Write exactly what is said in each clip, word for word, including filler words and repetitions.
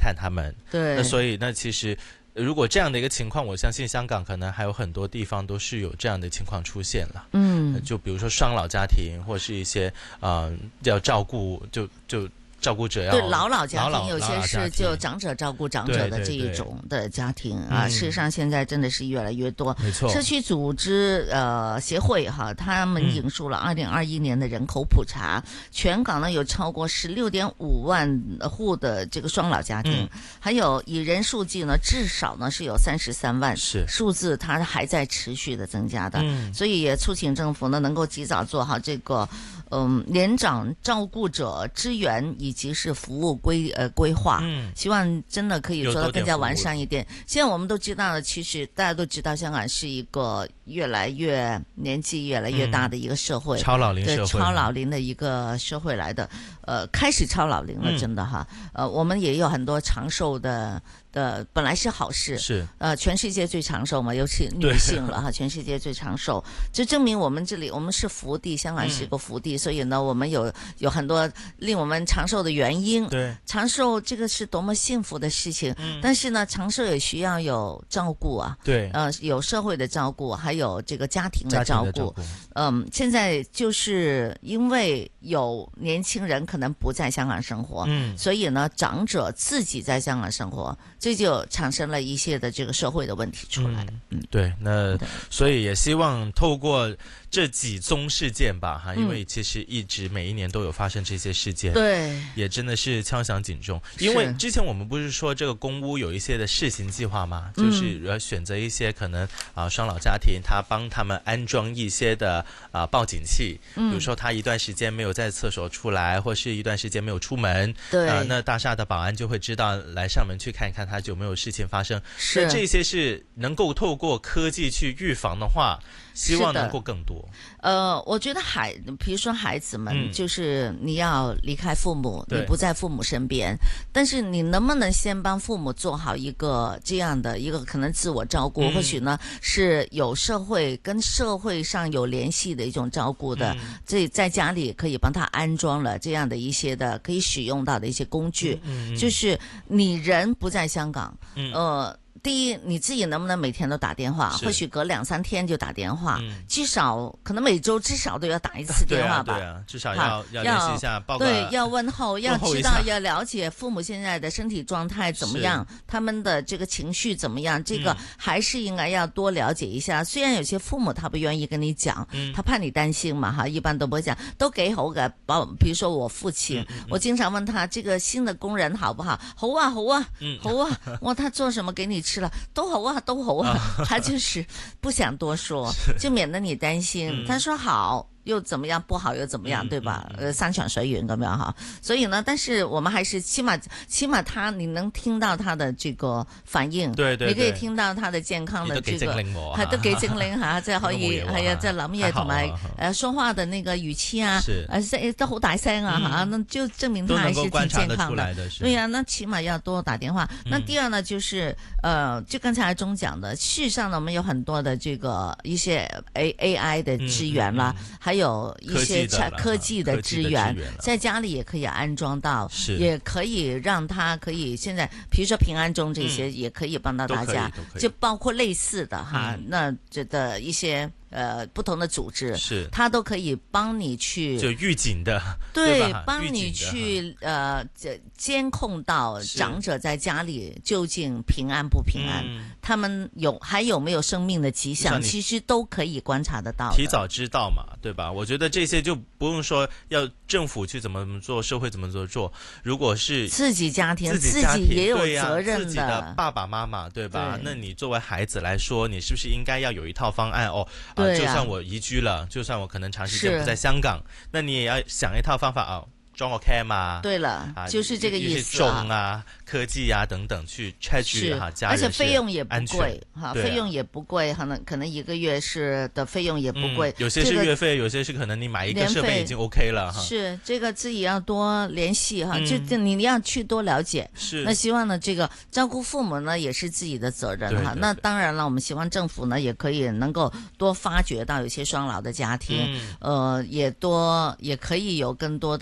看他们。 对， 那所以那其实如果这样的一个情况，我相信香港可能还有很多地方都是有这样的情况出现了。 嗯， 就比如说双老家庭，或是一些呃要照顾就就。照顾者要对老老家庭， 老老有些是就长者照顾长者的这一种的家庭啊， 嗯、 事实上现在真的是越来越多。 没错， 社区组织呃协会哈，他们引述了二零二一年的人口普查，嗯、全港呢有超过十六点五万户的这个双老家庭，嗯、还有以人数计呢，至少呢是有三十三万， 是数字它还在持续的增加的， 嗯、 所以也促请政府呢能够及早做好这个嗯年长照顾者支援以及是服务规呃规划，嗯，希望真的可以做到更加完善一点。现在我们都知道了，其实大家都知道，香港是一个越来越年纪越来越大的一个社会， 嗯、超老龄社会， 超老龄的一个社会来的，呃，开始超老龄了，真的哈，嗯、呃，我们也有很多长寿的。的本来是好事， 是呃，全世界最长寿嘛，尤其女性了哈，全世界最长寿，就证明我们这里我们是福地，香港是一个福地，嗯、所以呢，我们有有很多令我们长寿的原因。 对， 长寿这个是多么幸福的事情，嗯、但是呢，长寿也需要有照顾啊， 对， 呃，有社会的照顾，还有这个家庭的照顾。 照顾嗯，现在就是因为有年轻人可能不在香港生活，嗯，所以呢，长者自己在香港生活。这就产生了一些的这个社会的问题出来。 嗯，嗯对，那所以也希望透过这几宗事件吧，哈，因为其实一直每一年都有发生这些事件， 对， 也真的是敲响警钟。因为之前我们不是说这个公屋有一些的试行计划吗？就是呃选择一些可能啊、呃、双老家庭，他帮他们安装一些的啊、呃、报警器，比如说他一段时间没有在厕所出来，或是一段时间没有出门， 对， 呃，那大厦的保安就会知道来上门去看一看他有没有事情发生。 是， 那这些是能够透过科技去预防的话，希望能够更多。 呃，我觉得孩，比如说孩子们，嗯、就是你要离开父母，你不在父母身边，但是你能不能先帮父母做好一个这样的一个可能自我照顾，嗯、或许呢是有社会跟社会上有联系的一种照顾的，嗯、这在家里可以帮他安装了这样的一些的可以使用到的一些工具，嗯嗯、就是你人不在香港，嗯、呃。第一，你自己能不能每天都打电话？或许隔两三天就打电话，嗯、至少可能每周至少都要打一次电话吧。 对啊，对啊，至少要要联系一下，报告对，要问候，要知道，要了解父母现在的身体状态怎么样，他们的这个情绪怎么样，这个还是应该要多了解一下。嗯、虽然有些父母他不愿意跟你讲，嗯、他怕你担心嘛，哈，一般都不会讲，都幾好嘅。比如說我父親，嗯嗯、我經常問他這個新的工人好不好？好啊，好啊，嗯、好啊。哇，他做什麼給你吃了？都好啊，都好啊。他就是不想多說，就免得你擔心。嗯、他說好。又怎麼樣，不好又怎麼樣，對吧？呃，山長水遠咁樣哈，所以呢，但是我們還是起碼起碼他你能聽到他的這個反應， 對對對， 你可以聽到他的健康的這個，係都幾精靈嚇，即係可以係啊，即係諗嘢同埋誒說話的那個語氣啊，誒都好大聲啊嚇，那就證明他還是挺健康的。對呀，那起碼要多打電話。那第二呢，就是呃，就剛才阿鐘講的，事實上呢，我們有很多的這個一些 A A I 的支援啦，還有有一些科技的支援，在家里也可以安裝到，也可以讓他可以現在，比如說平安鐘這些，也可以幫到大家，就包括類似的哈，那這的一些。呃，不同的組織，是，它都可以幫你去就預警的， 對，幫你去呃監控到長者在家裡究竟平安不平安，嗯、他們有還有沒有生命的跡象，其實都可以觀察得到， 提早知道嘛，對吧？我覺得這些就不用說要政府去怎麼做，社會怎麼做做，如果是自己家庭， 自己家庭自己也有責任的， 對啊、自己的爸爸媽媽，對吧？對，那你作為孩子來說，你是不是應該要有一套方案哦？啊，就算我移居了，就算我可能長時間不在香港，那你也要想一套方法啊，裝個 cam 啊， 對了，啊、就是這個意思啊，種啊，科技啊等等去 check 哈，家人是安全， 而且費用也不貴哈，費用也不貴，可能可能一個月是的費用也不貴， 嗯、有些是月費，這個、有些是可能你買一個設備已經 OK 了哈。 是這個自己要多聯繫哈，嗯、就你要去多了解。 是，那希望呢，這個照顧父母呢也是自己的責任哈。那當然了，我們希望政府呢也可以能夠多發掘到有些雙老的家庭，嗯、呃，也多也可以有更多的一些。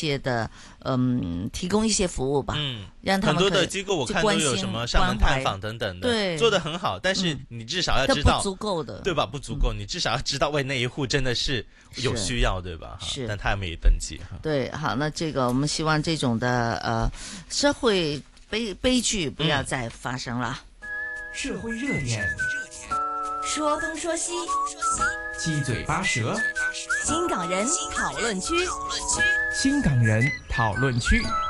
些的，嗯，提供一些服務吧，嗯，讓他們很多的機構我看都有什麼上門探訪等等的，對，做得很好，但是你至少要知道， 不足夠的， 對吧？不足夠，你至少要知道為那一戶真的是有需要，對吧？ 是， 但他沒登記。 對，好，那這個我們希望這種的，呃，社會悲悲劇不要再發生了。 社會熱點，說東說西，七嘴八舌，新港人討論區，新港人討論區。